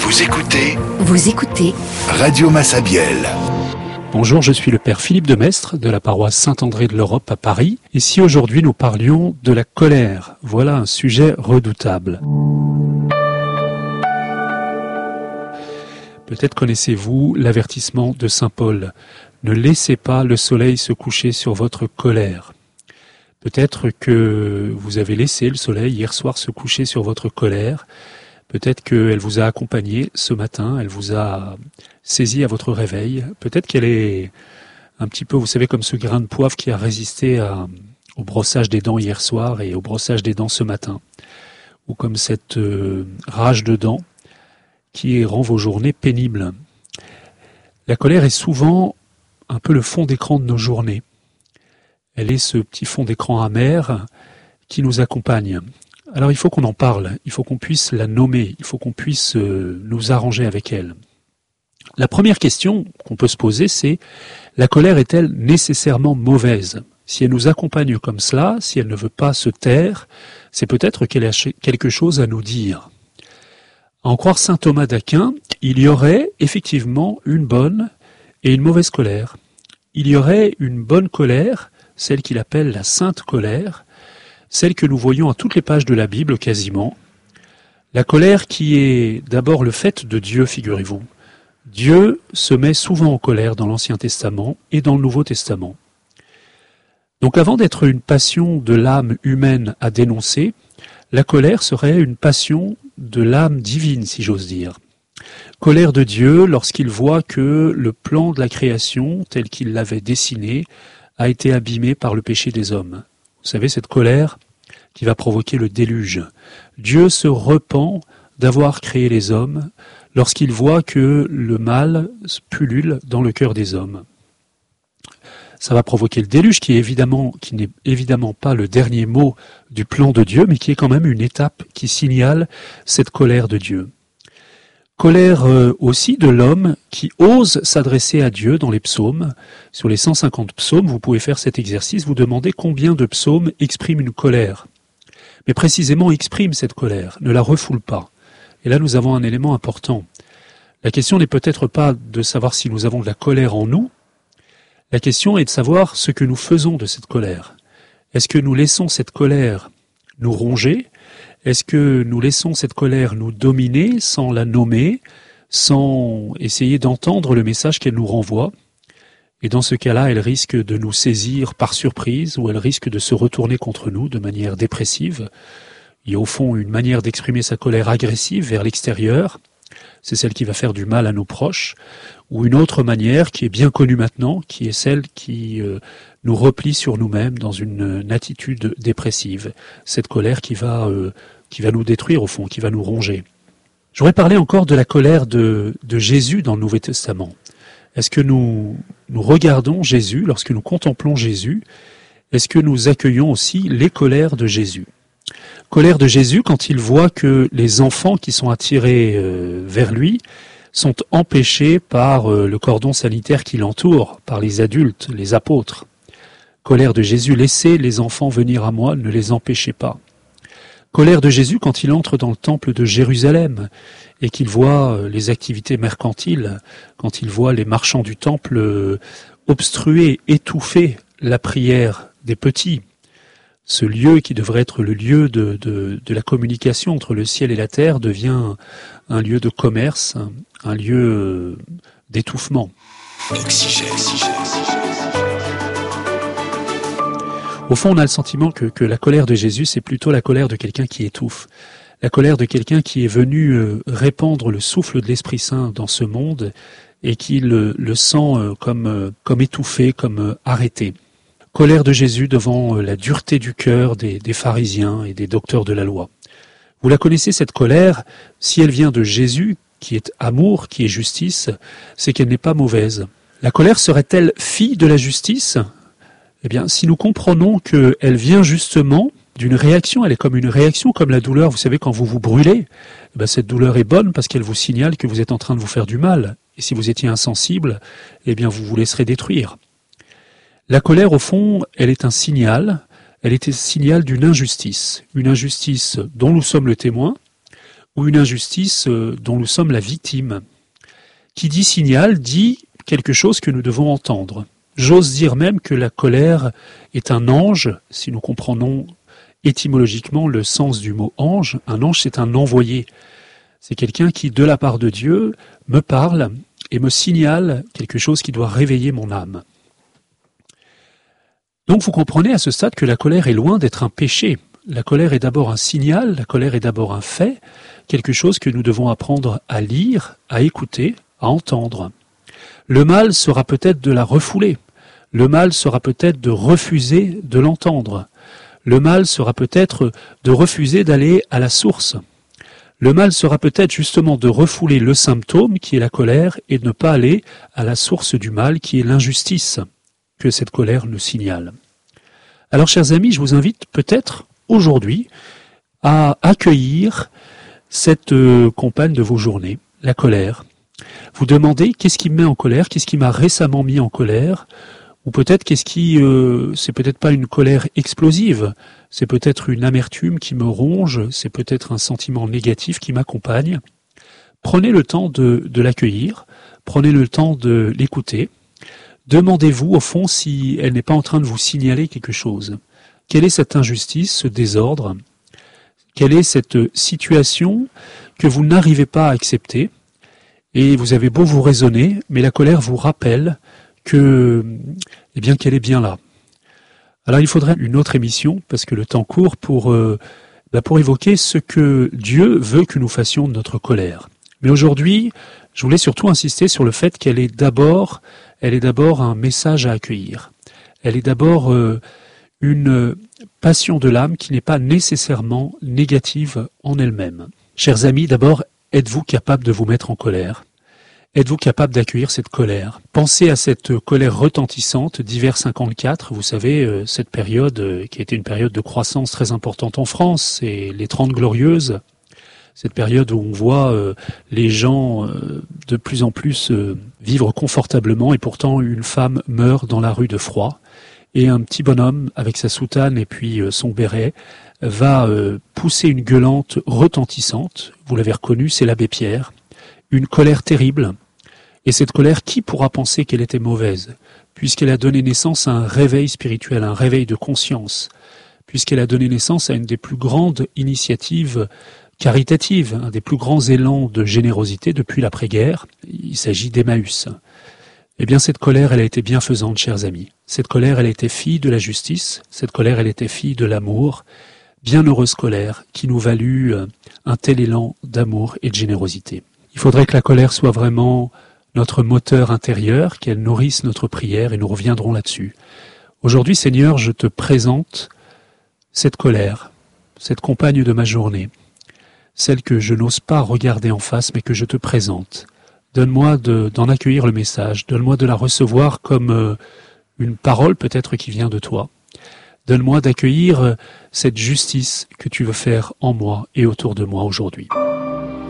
Vous écoutez Radio Massabielle. Bonjour, je suis le père Philippe Demestre de la paroisse Saint-André de l'Europe à Paris. Et si aujourd'hui nous parlions de la colère, voilà un sujet redoutable. Peut-être connaissez-vous l'avertissement de Saint Paul. Ne laissez pas le soleil se coucher sur votre colère. Peut-être que vous avez laissé le soleil hier soir se coucher sur votre colère. Peut-être qu'elle vous a accompagné ce matin, elle vous a saisi à votre réveil. Peut-être qu'elle est un petit peu, vous savez, comme ce grain de poivre qui a résisté au brossage des dents hier soir et au brossage des dents ce matin. Ou comme cette rage de dents qui rend vos journées pénibles. La colère est souvent un peu le fond d'écran de nos journées. Elle est ce petit fond d'écran amer qui nous accompagne. Alors il faut qu'on en parle, il faut qu'on puisse la nommer, il faut qu'on puisse nous arranger avec elle. La première question qu'on peut se poser, c'est la colère est-elle nécessairement mauvaise ? Si elle nous accompagne comme cela, si elle ne veut pas se taire, c'est peut-être qu'elle a quelque chose à nous dire. À en croire saint Thomas d'Aquin, il y aurait effectivement une bonne et une mauvaise colère. Il y aurait une bonne colère, celle qu'il appelle la sainte colère, celle que nous voyons à toutes les pages de la Bible quasiment. La colère qui est d'abord le fait de Dieu, figurez-vous. Dieu se met souvent en colère dans l'Ancien Testament et dans le Nouveau Testament. Donc avant d'être une passion de l'âme humaine à dénoncer, la colère serait une passion de l'âme divine, si j'ose dire. Colère de Dieu lorsqu'il voit que le plan de la création, tel qu'il l'avait dessiné, a été abîmé par le péché des hommes. Vous savez, cette colère qui va provoquer le déluge. Dieu se repent d'avoir créé les hommes lorsqu'il voit que le mal pullule dans le cœur des hommes. Ça va provoquer le déluge qui n'est évidemment pas le dernier mot du plan de Dieu, mais qui est quand même une étape qui signale cette colère de Dieu. Colère aussi de l'homme qui ose s'adresser à Dieu dans les psaumes. Sur les 150 psaumes, vous pouvez faire cet exercice, vous demandez combien de psaumes expriment une colère. Mais précisément exprime cette colère, ne la refoule pas. Et là nous avons un élément important. La question n'est peut-être pas de savoir si nous avons de la colère en nous, la question est de savoir ce que nous faisons de cette colère. Est-ce que nous laissons cette colère nous ronger ? Est-ce que nous laissons cette colère nous dominer sans la nommer, sans essayer d'entendre le message qu'elle nous renvoie ? Et dans ce cas-là, elle risque de nous saisir par surprise ou elle risque de se retourner contre nous de manière dépressive. Il y a au fond une manière d'exprimer sa colère agressive vers l'extérieur, c'est celle qui va faire du mal à nos proches, ou une autre manière qui est bien connue maintenant, qui est celle qui nous replie sur nous-mêmes dans une attitude dépressive. Cette colère qui va nous détruire au fond, qui va nous ronger. J'aurais parlé encore de la colère de Jésus dans le Nouveau Testament. Est-ce que nous regardons Jésus, lorsque nous contemplons Jésus, est-ce que nous accueillons aussi les colères de Jésus ? Colère de Jésus quand il voit que les enfants qui sont attirés vers lui sont empêchés par le cordon sanitaire qui l'entoure, par les adultes, les apôtres. Colère de Jésus, laissez les enfants venir à moi, ne les empêchez pas. Colère de Jésus quand il entre dans le temple de Jérusalem et qu'il voit les activités mercantiles, quand il voit les marchands du temple obstruer, étouffer la prière des petits. Ce lieu qui devrait être le lieu de la communication entre le ciel et la terre devient un lieu de commerce, un lieu d'étouffement. Au fond, on a le sentiment que la colère de Jésus, c'est plutôt la colère de quelqu'un qui étouffe. La colère de quelqu'un qui est venu répandre le souffle de l'Esprit Saint dans ce monde et qui le sent comme étouffé, comme arrêté. Colère de Jésus devant la dureté du cœur des pharisiens et des docteurs de la loi. Vous la connaissez, cette colère, si elle vient de Jésus, qui est amour, qui est justice, c'est qu'elle n'est pas mauvaise. La colère serait-elle fille de la justice ? Eh bien, si nous comprenons qu'elle vient justement d'une réaction, elle est comme une réaction, comme la douleur, vous savez, quand vous vous brûlez, eh bien, cette douleur est bonne parce qu'elle vous signale que vous êtes en train de vous faire du mal. Et si vous étiez insensible, eh bien, vous vous laisserez détruire. La colère, au fond, elle est un signal d'une injustice dont nous sommes le témoin, ou une injustice dont nous sommes la victime. Qui dit signal dit quelque chose que nous devons entendre. J'ose dire même que la colère est un ange, si nous comprenons étymologiquement le sens du mot ange. Un ange, c'est un envoyé. C'est quelqu'un qui, de la part de Dieu, me parle et me signale quelque chose qui doit réveiller mon âme. Donc vous comprenez à ce stade que la colère est loin d'être un péché. La colère est d'abord un signal, la colère est d'abord un fait, quelque chose que nous devons apprendre à lire, à écouter, à entendre. Le mal sera peut-être de la refouler. Le mal sera peut-être de refuser de l'entendre. Le mal sera peut-être de refuser d'aller à la source. Le mal sera peut-être justement de refouler le symptôme qui est la colère et de ne pas aller à la source du mal qui est l'injustice que cette colère nous signale. Alors chers amis, je vous invite peut-être aujourd'hui à accueillir cette compagne de vos journées, la colère. Vous demandez qu'est-ce qui me met en colère, qu'est-ce qui m'a récemment mis en colère, ou peut-être qu'est-ce qui, c'est peut-être pas une colère explosive, c'est peut-être une amertume qui me ronge, c'est peut-être un sentiment négatif qui m'accompagne. Prenez le temps de l'accueillir, prenez le temps de l'écouter. Demandez-vous au fond si elle n'est pas en train de vous signaler quelque chose. Quelle est cette injustice, ce désordre? Quelle est cette situation que vous n'arrivez pas à accepter? Et vous avez beau vous raisonner, mais la colère vous rappelle que, eh bien, qu'elle est bien là. Alors il faudrait une autre émission, parce que le temps court, pour évoquer ce que Dieu veut que nous fassions de notre colère. Mais aujourd'hui, je voulais surtout insister sur le fait qu'elle est d'abord un message à accueillir. Elle est d'abord une passion de l'âme qui n'est pas nécessairement négative en elle-même. Chers amis, d'abord, êtes-vous capable de vous mettre en colère? Êtes-vous capable d'accueillir cette colère? Pensez à cette colère retentissante d'hiver 54, vous savez, cette période qui a été une période de croissance très importante en France, et les 30 Glorieuses, cette période où on voit les gens de plus en plus vivre confortablement, et pourtant une femme meurt dans la rue de froid, et un petit bonhomme avec sa soutane et puis son béret va pousser une gueulante retentissante, vous l'avez reconnu, c'est l'abbé Pierre, une colère terrible. Et cette colère, qui pourra penser qu'elle était mauvaise, puisqu'elle a donné naissance à un réveil spirituel, un réveil de conscience, puisqu'elle a donné naissance à une des plus grandes initiatives caritatives, un des plus grands élans de générosité depuis l'après-guerre. Il s'agit d'Emmaüs. Eh bien, cette colère, elle a été bienfaisante, chers amis. Cette colère, elle était fille de la justice, cette colère, elle était fille de l'amour, bienheureuse colère qui nous valut un tel élan d'amour et de générosité. Il faudrait que la colère soit vraiment notre moteur intérieur, qu'elle nourrisse notre prière, et nous reviendrons là-dessus. Aujourd'hui, Seigneur, je te présente cette colère, cette compagne de ma journée, celle que je n'ose pas regarder en face, mais que je te présente. Donne-moi d'en accueillir le message, donne-moi de la recevoir comme une parole peut-être qui vient de toi. Donne-moi d'accueillir cette justice que tu veux faire en moi et autour de moi aujourd'hui.